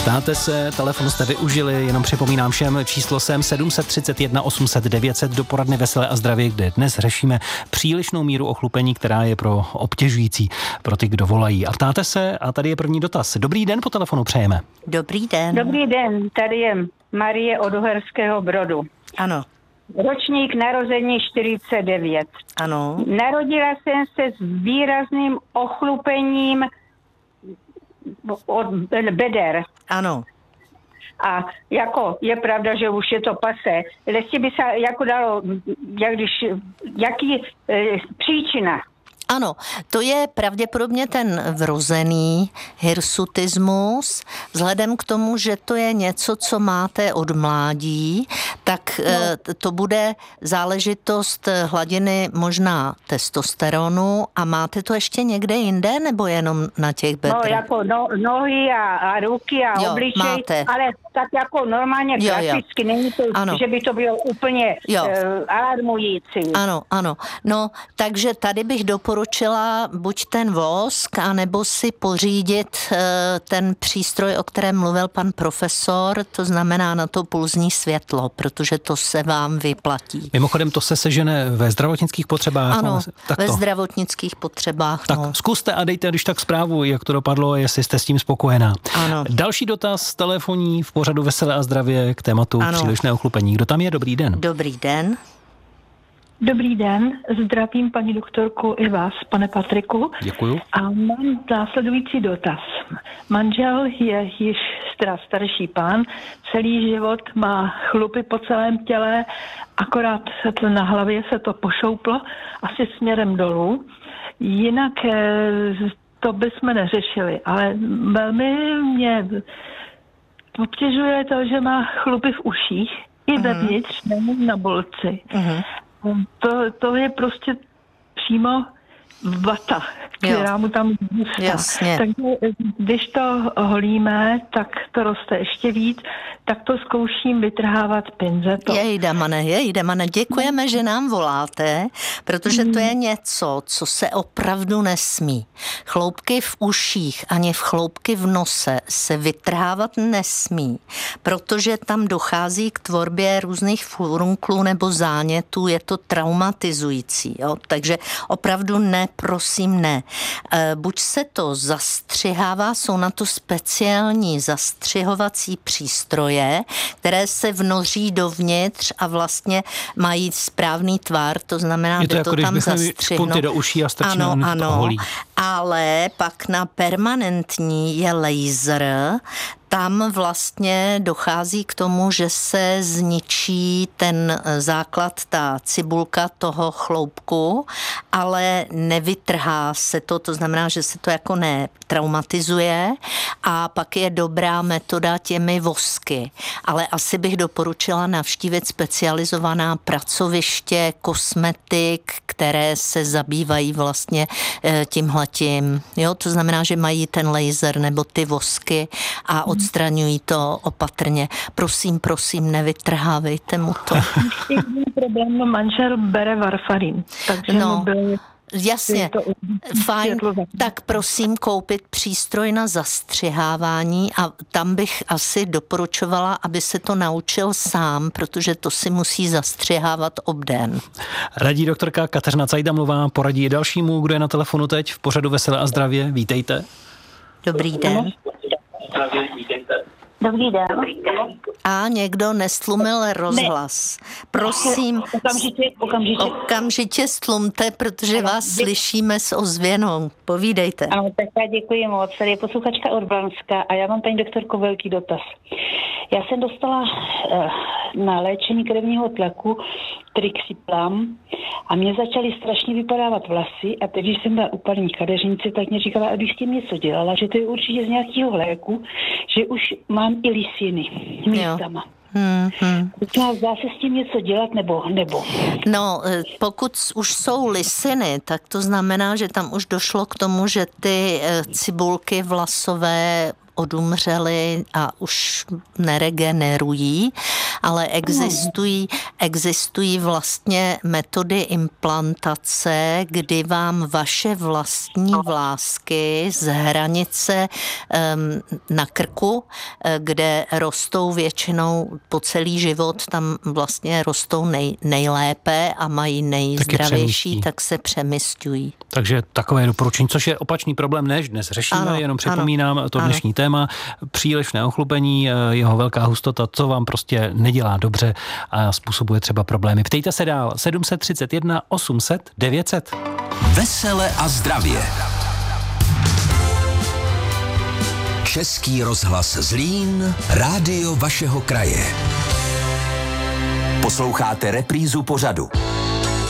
Ptáte se, telefon jste využili, jenom připomínám všem, číslo sem 731 800 900 do poradny Veselé a zdravě, kde dnes řešíme přílišnou míru ochlupení, která je pro obtěžující pro ty, kdo volají. A ptáte se, a tady je první dotaz. Dobrý den, po telefonu přejeme. Dobrý den. Dobrý den, tady je Marie od Uherského Brodu. Ano. Ročník narození 49. Ano. Narodila jsem se s výrazným ochlupením od beder. Ano. A jako je pravda, že už je to pase, ale jestli by se jako dalo, jaký příčina? Ano, to je pravděpodobně ten vrozený hirsutismus. Vzhledem k tomu, že to je něco, co máte od mládí, tak to bude záležitost hladiny možná testosteronu. A máte to ještě někde jinde, nebo jenom na těch bedrech? No, jako nohy a ruky a obličej, máte. Ale tak jako normálně klasicky, není to, že by to bylo úplně alarmující. Ano. No, takže tady bych doporučila buď ten vosk, anebo si pořídit ten přístroj, o kterém mluvil pan profesor, to znamená na to pulzní světlo, protože to se vám vyplatí. Mimochodem to se sežene ve zdravotnických potřebách. Ano, ve zdravotnických potřebách. Tak zkuste a dejte když tak zprávu, jak to dopadlo, jestli jste s tím spokojená. Ano. Další dotaz telefonní v pořadu Veselé a zdravě k tématu přílišné ochlupení. Kdo tam je? Dobrý den. Dobrý den. Dobrý den, zdravím paní doktorku i vás, pane Patriku. Děkuju. A mám následující dotaz. Manžel je již starší pán, celý život má chlupy po celém těle, akorát na hlavě se to pošouplo, asi směrem dolů. Jinak to bychom neřešili, ale velmi mě obtěžuje to, že má chlupy v uších i vevnitř, nejen na bolci. To je prostě přímo vata, která mu tam zůstá. Jasně. Takže když to holíme, tak to roste ještě víc, tak to zkouším vytrhávat pinzetou. Jejdemane, děkujeme, že nám voláte, protože to je něco, co se opravdu nesmí. Chloupky v uších ani chloupky v nose se vytrhávat nesmí, protože tam dochází k tvorbě různých furunklů nebo zánětů, je to traumatizující. Jo? Takže opravdu ne, prosím, ne. Buď se to zastřihává, jsou na to speciální zastřihovací přístroje, které se vnoří dovnitř a vlastně mají správný tvar, to znamená, že to tam zastřihnout. Do uší a ano, ale pak na permanentní je laser. Tam vlastně dochází k tomu, že se zničí ten základ, ta cibulka toho chloupku, ale nevytrhá se to, to znamená, že se to jako netraumatizuje a pak je dobrá metoda těmi vosky. Ale asi bych doporučila navštívit specializovaná pracoviště, kosmetik, které se zabývají vlastně tímhletím. Jo, to znamená, že mají ten laser nebo ty vosky a odstraňují to opatrně. Prosím, nevytrhávejte mu to. Problém, manžel bere varfarin, takže mu byl... Jasně, fajn, tak prosím koupit přístroj na zastřihávání a tam bych asi doporučovala, aby se to naučil sám, protože to si musí zastřihávat obden. Radí doktorka Kateřina Cajdamlová, poradí i dalšímu, kdo je na telefonu teď v pořadu Veselé a zdravě. Vítejte. Dobrý den. Dobrý den. A někdo nestlumil rozhlas. Prosím, okamžitě stlumte, protože vás slyšíme s ozvěnou. Povídejte. Ano, tak já děkuji moc. Tady je posluchačka Urbánska a já mám, paní doktorko, velký dotaz. Já jsem dostala na léčení krevního tlaku Trixiplam a mě začaly strašně vypadávat vlasy a teď, když jsem byla u paní kadeřnice, tak mě říkala, abych s tím něco dělala, že to je určitě z nějakého léku, že už mám i lisiny místama. Zdá se s tím něco dělat nebo? No, pokud už jsou lisiny, tak to znamená, že tam už došlo k tomu, že ty cibulky vlasové odumřely a už neregenerují. ale existují vlastně metody implantace, kdy vám vaše vlastní vlásky z hranice na krku, kde rostou většinou po celý život, tam vlastně rostou nejlépe a mají nejzdravější, tak se přemysťují. Takže takové doporučení, což je opačný problém, než dnes řešíme, ano, jenom připomínám to dnešní téma, přílišné ochlupení, jeho velká hustota, co vám prostě nedělá dobře a způsobuje třeba problémy. Ptejte se dál, 731 800 900. Vesele a zdravě. Český rozhlas Zlín, rádio vašeho kraje. Posloucháte reprízu pořadu.